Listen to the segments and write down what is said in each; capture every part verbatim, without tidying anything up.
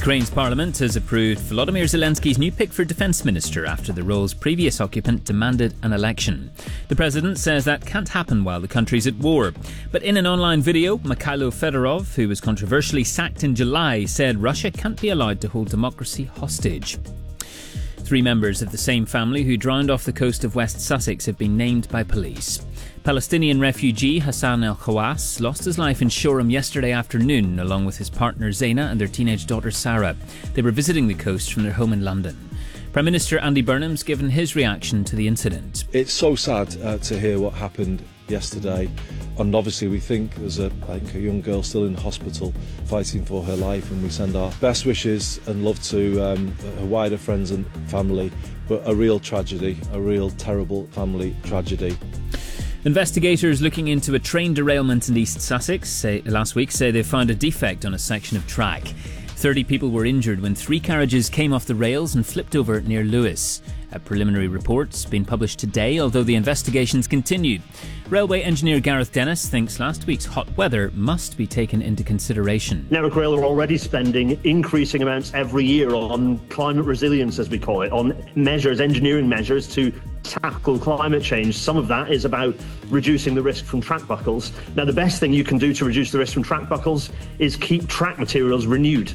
Ukraine's parliament has approved Volodymyr Zelensky's new pick for defence minister after the role's previous occupant demanded an election. The president says that can't happen while the country's at war. But in an online video, Mikhailo Fedorov, who was controversially sacked in July, said Russia can't be allowed to hold democracy hostage. Three members of the same family who drowned off the coast of West Sussex have been named by police. Palestinian refugee Hassan El Khawass lost his life in Shoreham yesterday afternoon along with his partner Zaina and their teenage daughter Sarah. They were visiting the coast from their home in London. Prime Minister Andy Burnham's given his reaction to the incident. It's so sad uh, to hear what happened yesterday, and obviously we think there's a, like a young girl still in hospital fighting for her life, and we send our best wishes and love to um, her wider friends and family, but a real tragedy, a real terrible family tragedy. Investigators looking into a train derailment in East Sussex say, last week say they found a defect on a section of track. thirty people were injured when three carriages came off the rails and flipped over near Lewis. A preliminary report's been published today, although the investigations continued. Railway engineer Gareth Dennis thinks last week's hot weather must be taken into consideration. Network Rail are already spending increasing amounts every year on climate resilience, as we call it, on measures, engineering measures to tackle climate change. Some of that is about reducing the risk from track buckles. Now, the best thing you can do to reduce the risk from track buckles is keep track materials renewed.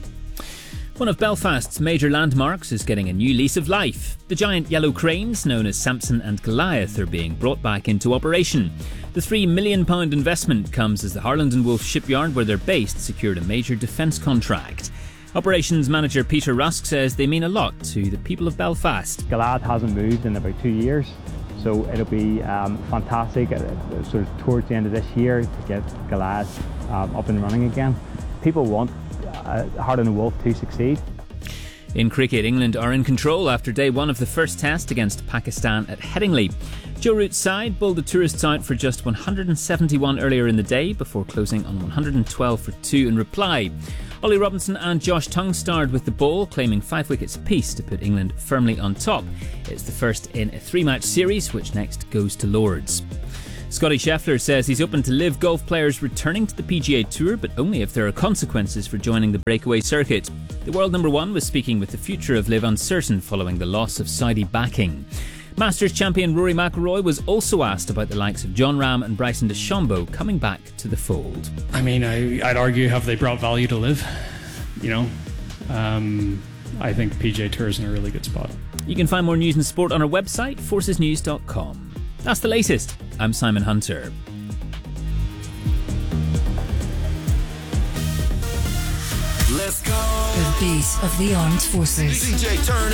One of Belfast's major landmarks is getting a new lease of life. The giant yellow cranes, known as Samson and Goliath, are being brought back into operation. The three million pounds investment comes as the Harland and Wolff shipyard, where they're based, secured a major defence contract. Operations manager Peter Rusk says they mean a lot to the people of Belfast. Goliath hasn't moved in about two years, so it'll be um, fantastic uh, sort of towards the end of this year to get Goliath um, up and running again. People want uh, Harland and Wolff to succeed. In cricket, England are in control after day one of the first test against Pakistan at Headingley. Joe Root's side bowled the tourists out for just one hundred seventy-one earlier in the day before closing on one hundred twelve for two in reply. Ollie Robinson and Josh Tongue starred with the ball, claiming five wickets apiece to put England firmly on top. It's the first in a three-match series, which next goes to Lord's. Scotty Scheffler says he's open to live golf players returning to the P G A Tour, but only if there are consequences for joining the breakaway circuit. The world number one was speaking with the future of live uncertain following the loss of Saudi backing. Masters champion Rory McIlroy was also asked about the likes of Jon Rahm and Bryson DeChambeau coming back to the fold. I mean, I, I'd argue, have they brought value to live? You know, um, I think P G A Tour is in a really good spot. You can find more news and sport on our website, forces news dot com. That's the latest. I'm Simon Hunter. Let's go. The beat of the armed forces. D J Turn